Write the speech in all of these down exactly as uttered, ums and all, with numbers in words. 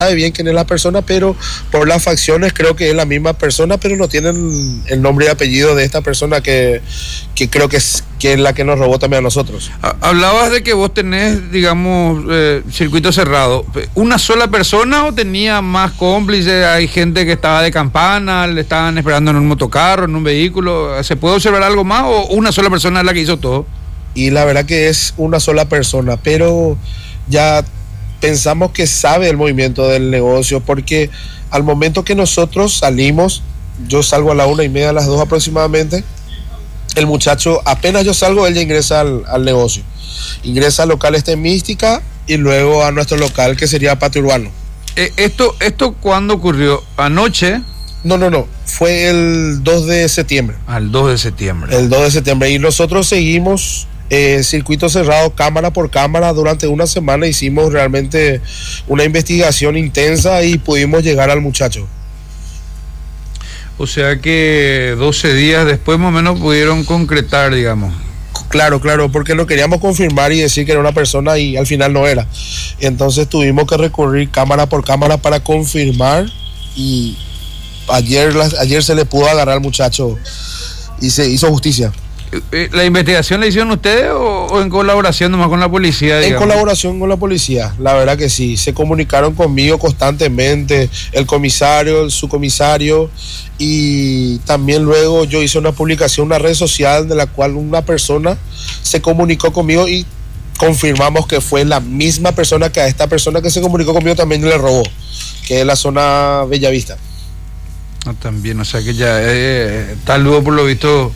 sabe bien quién es la persona, pero por las facciones creo que es la misma persona, pero no tienen el nombre y apellido de esta persona que, que creo que es, que es la que nos robó también a nosotros. Hablabas de que vos tenés, digamos, eh, circuito cerrado. ¿Una sola persona o tenía más cómplices? Hay gente que estaba de campana, le estaban esperando en un motocarro, en un vehículo. ¿Se puede observar algo más o una sola persona es la que hizo todo? Y la verdad que es una sola persona, pero ya pensamos que sabe el movimiento del negocio, porque al momento que nosotros salimos, yo salgo a la una y media, a las dos aproximadamente, el muchacho, apenas yo salgo, él ya ingresa al, al negocio, ingresa al local este Mística y luego a nuestro local que sería Patio Urbano. Eh, ¿Esto, esto cuándo ocurrió? ¿Anoche? No, no, no, fue el dos de septiembre. Al dos de septiembre. El dos de septiembre, y nosotros seguimos Eh, circuito cerrado, cámara por cámara. Durante una semana hicimos realmente una investigación intensa y pudimos llegar al muchacho. O sea que doce días después más o menos pudieron concretar, digamos. Claro, claro, porque lo queríamos confirmar y decir que era una persona y al final no era. Entonces tuvimos que recurrir cámara por cámara para confirmar, y ayer, ayer se le pudo agarrar al muchacho y se hizo justicia. ¿La investigación la hicieron ustedes o, o en colaboración nomás con la policía, digamos? En colaboración con la policía, la verdad que sí. Se comunicaron conmigo constantemente, el comisario, el subcomisario, y también luego yo hice una publicación, una red social de la cual una persona se comunicó conmigo y confirmamos que fue la misma persona que a esta persona que se comunicó conmigo también le robó, que es la zona Bellavista. Ah, también, o sea que ya eh, tal luego por lo visto...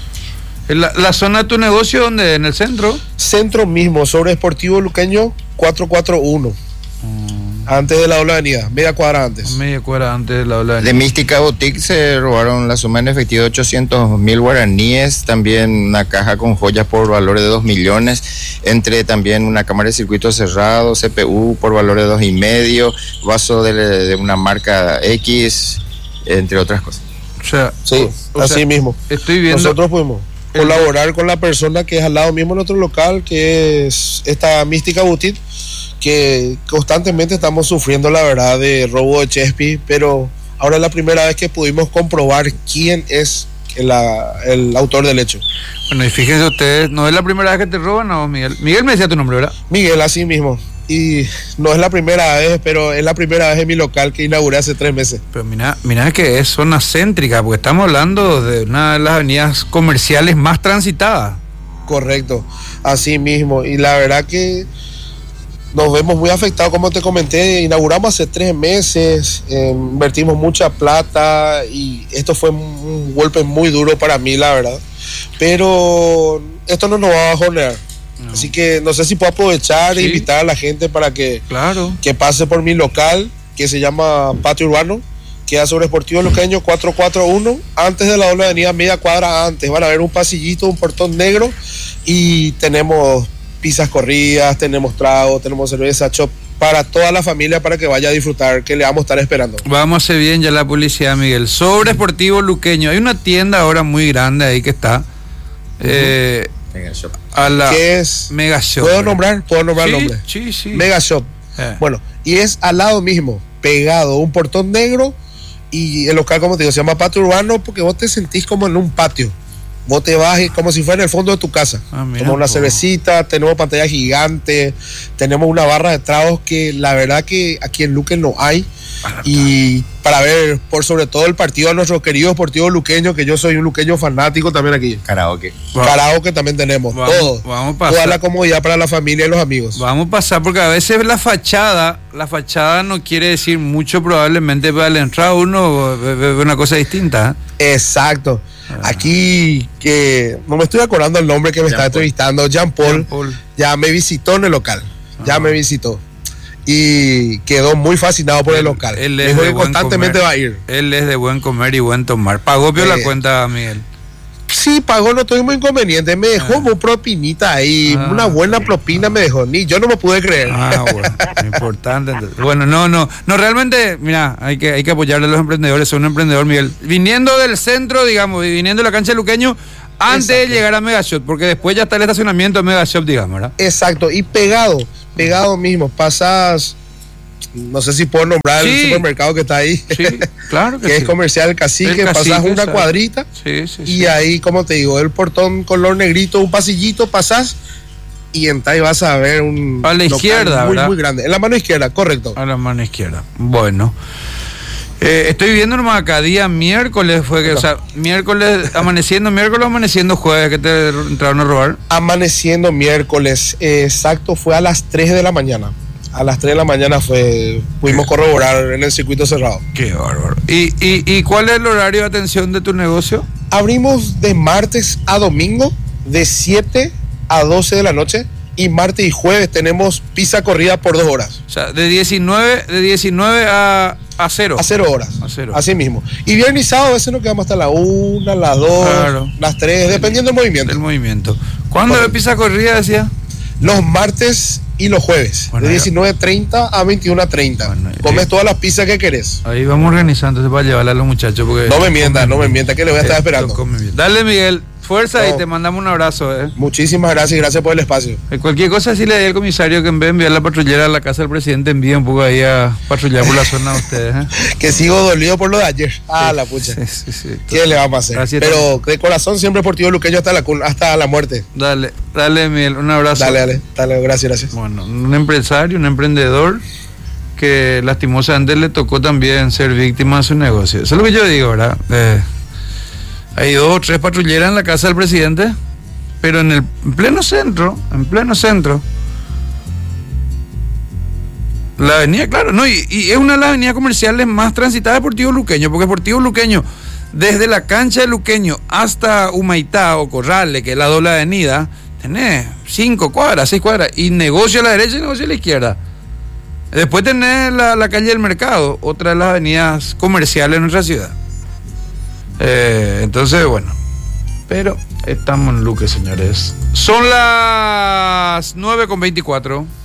La, la zona de tu negocio, ¿dónde? ¿En el centro? Centro mismo, sobre Esportivo Luqueño cuatrocientos cuarenta y uno. Mm. Antes de la doble avenida, media cuadra antes. Media cuadra antes de la doble avenida. De Mística Boutique se robaron la suma en efectivo de ochocientos mil guaraníes, también una caja con joyas por valor de dos millones, entre también una cámara de circuito cerrado, C P U por valor de dos y medio, vaso de, de una marca X, entre otras cosas. O sea, sí, o así sea, mismo. Estoy viendo. Nosotros fuimos colaborar con la persona que es al lado mismo de nuestro local, que es esta Mística Boutique, que constantemente estamos sufriendo, la verdad, de robo de Chespi, pero ahora es la primera vez que pudimos comprobar quién es el, el autor del hecho. Bueno, y fíjense ustedes, no es la primera vez que te roban, ¿no, Miguel? Miguel me decía tu nombre, ¿verdad? Miguel, así mismo. Y no es la primera vez, pero es la primera vez en mi local que inauguré hace tres meses. Pero mira, mira que es zona céntrica, porque estamos hablando de una de las avenidas comerciales más transitadas. Correcto, así mismo. Y la verdad que nos vemos muy afectados, como te comenté. Inauguramos hace tres meses, eh, invertimos mucha plata y esto fue un golpe muy duro para mí, la verdad. Pero esto no nos va a bajonear. No. Así que no sé si puedo aprovechar sí. e invitar a la gente para que, claro. que pase por mi local, que se llama Patio Urbano, queda sobre Esportivo Luqueño cuatrocientos cuarenta y uno, antes de la doble avenida, media cuadra antes. Van a ver un pasillito, un portón negro, y tenemos pizzas corridas, tenemos tragos, tenemos cerveza, chop, para toda la familia, para que vaya a disfrutar, que le vamos a estar esperando. Vamos a hacer bien ya la publicidad, Miguel. Sobre Esportivo Luqueño, hay una tienda ahora muy grande ahí que está. Uh-huh. Eh, Mega Shop. A la ¿Qué es? Mega Shop. ¿Puedo nombrar? ¿Puedo nombrar sí, el nombre? Sí, sí. Mega Shop. Eh. Bueno, y es al lado mismo, pegado, un portón negro, y el local, como te digo, se llama Patio Urbano, porque vos te sentís como en un patio. Vos te vas como si fuera en el fondo de tu casa. Ah, mira, como una po. cervecita, tenemos pantalla gigante, tenemos una barra de tragos que la verdad que aquí en Luque no hay. Ah, y para ver por sobre todo el partido de nuestro querido Esportivo Luqueño, que yo soy un luqueño fanático también aquí. Karaoke. Wow. Karaoke también tenemos, vamos, todo. Vamos a pasar. Toda la comodidad para la familia y los amigos. Vamos a pasar, porque a veces la fachada, la fachada no quiere decir mucho probablemente para la entrada uno ve una cosa distinta. ¿eh? Exacto. Aquí, que no me estoy acordando el nombre que me Jean está Paul. entrevistando, Jean Paul, Jean Paul, ya me visitó en el local, ah. ya me visitó y quedó muy fascinado por él, el local. Él es de constantemente comer. va a ir. Él es de buen comer y buen tomar. ¿Pagó pio eh, la cuenta, Miguel? Sí, pagó, no tuvimos inconveniente. Me dejó ah. una propinita ahí, ah, una buena sí. propina me dejó. Ni yo no me pude creer. Ah, bueno, importante. Bueno, no, no, no, realmente, mira, hay que, hay que apoyarle a los emprendedores. Soy un emprendedor, Miguel. Viniendo del centro, digamos, viniendo de la cancha de Luqueño, antes Exacto. de llegar a Megashop, porque después ya está el estacionamiento de Megashop, digamos, ¿verdad? Exacto, y pegado, pegado mismo. Pasás No sé si puedo nombrar sí. el supermercado que está ahí. Sí, claro que, que sí. es Comercial Cacique. El Cacique, pasás una ¿sabes? cuadrita sí, sí, y sí. ahí, como te digo, el portón color negrito, un pasillito, pasás y en ahí vas a ver un a la izquierda, muy, ¿verdad? muy grande. En la mano izquierda, correcto. A la mano izquierda. Bueno. Eh, estoy viendo nomás acá, día miércoles fue que, o sea, miércoles amaneciendo, miércoles amaneciendo jueves que te entraron a robar. Amaneciendo miércoles, eh, exacto, fue a las tres de la mañana. A las tres de la mañana fue, pudimos corroborar en el circuito cerrado. Qué bárbaro. ¿Y, y, ¿Y cuál es el horario de atención de tu negocio? Abrimos de martes a domingo, de siete a doce de la noche. Y martes y jueves tenemos pizza corrida por dos horas. O sea, de diecinueve, de diecinueve a, a cero. A cero horas. A cero. Así mismo. Y viernes y sábado a veces nos quedamos hasta la una, las dos, claro. las tres, dependiendo del movimiento. Del movimiento. ¿Cuándo es pizza corrida, decía? Los martes y los jueves. Bueno, de diecinueve treinta a veintiuno treinta. Bueno, comes eh, todas las pizzas que querés. Ahí vamos organizando para llevarle a los muchachos. Porque no me mientas, no me mientas, que le voy a estar eh, esperando. Dale, Miguel. Fuerza no. Y te mandamos un abrazo. Eh. Muchísimas gracias y gracias por el espacio. Eh, cualquier cosa, sí le di al comisario que en vez de enviar la patrullera a la casa del presidente, envíe un poco ahí a patrullar por la zona de ustedes. Eh. Que sigo dolido por lo de ayer. Ah, sí, la pucha. Sí, sí, sí. ¿Qué le vamos a hacer? Gracias, pero también. De corazón siempre por ti, Luqueño, hasta la, hasta la muerte. Dale, dale, Miguel, un abrazo. Dale, dale, dale, gracias, gracias. Bueno, un empresario, un emprendedor que lastimosamente le tocó también ser víctima de su negocio. Eso es lo que yo digo, ¿verdad? Eh, Hay dos o tres patrulleras en la casa del presidente, pero en el en pleno centro, en pleno centro. La avenida, claro, no, y, y es una de las avenidas comerciales más transitadas de Deportivo Luqueño, porque Deportivo Luqueño, desde la cancha de Luqueño hasta Humaitá o Corrales, que es la doble avenida, tenés cinco cuadras, seis cuadras, y negocio a la derecha y negocio a la izquierda. Después tenés la, la calle del Mercado, otra de las avenidas comerciales de nuestra ciudad. Eh, entonces, bueno, pero estamos en Luque, señores. Son las nueve con veinticuatro.